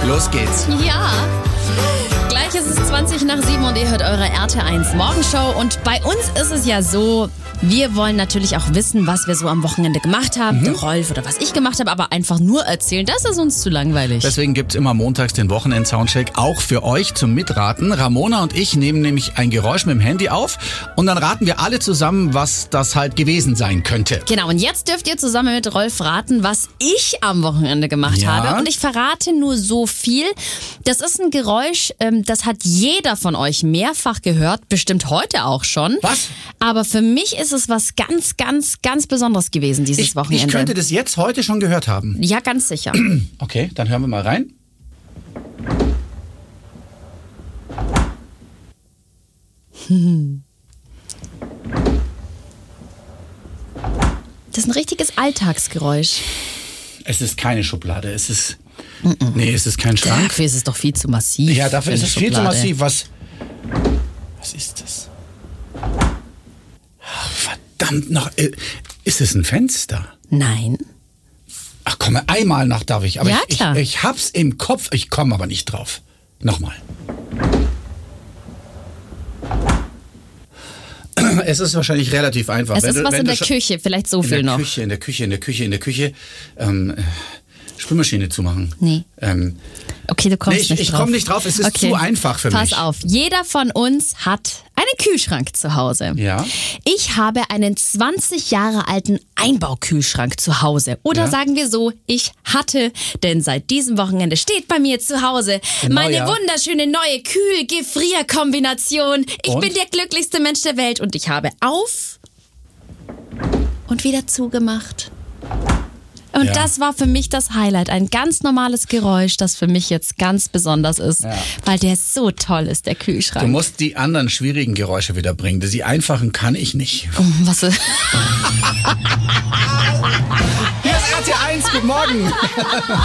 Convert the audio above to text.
Los geht's. Ja. Gleich ist es 20:07 und ihr hört eure RT1 Morgenshow. Und bei uns ist es ja so, wir wollen natürlich auch wissen, was wir so am Wochenende gemacht haben. Der Rolf oder was ich gemacht habe, aber einfach nur erzählen, das ist uns zu langweilig. Deswegen gibt's immer montags den Wochenend-Soundcheck, auch für euch zum Mitraten. Ramona und ich nehmen nämlich ein Geräusch mit dem Handy auf und dann raten wir alle zusammen, was das halt gewesen sein könnte. Genau, und jetzt dürft ihr zusammen mit Rolf raten, was ich am Wochenende gemacht habe. Und ich verrate nur so viel. Das ist ein Geräusch, das hat jeder von euch mehrfach gehört, bestimmt heute auch schon. Was? Aber für mich ist es was ganz, ganz, ganz Besonderes gewesen dieses Wochenende. Ich könnte das jetzt heute schon gehört haben. Ja, ganz sicher. Okay, dann hören wir mal rein. Das ist ein richtiges Alltagsgeräusch. Es ist keine Schublade, es ist... Nee, es ist kein Schrank. Dafür ist es doch viel zu massiv. Ja, dafür ist es viel zu Schublade. massiv. Was ist das? Ach, verdammt noch. Ist es ein Fenster? Nein. Ach komm, einmal noch darf ich. Aber Ja, klar. ich hab's im Kopf, ich komme aber nicht drauf. Nochmal. Es ist wahrscheinlich relativ einfach. Es ist was in der Küche, vielleicht so viel noch. In der Küche. Spülmaschine zumachen. Nee. Okay, du kommst nicht drauf. Ich komme nicht drauf, es ist zu einfach für mich. Pass auf, jeder von uns hat einen Kühlschrank zu Hause. Ja. Ich habe einen 20 Jahre alten Einbaukühlschrank zu Hause. Oder sagen wir so, ich hatte, denn seit diesem Wochenende steht bei mir zu Hause meine wunderschöne neue Kühl-Gefrier-Kombination. Ich bin der glücklichste Mensch der Welt und ich habe auf und wieder zugemacht. Und das war für mich das Highlight. Ein ganz normales Geräusch, das für mich jetzt ganz besonders ist, weil der so toll ist, der Kühlschrank. Du musst die anderen schwierigen Geräusche wieder bringen. Die einfachen kann ich nicht. Was? Hier ist RT1, guten Morgen.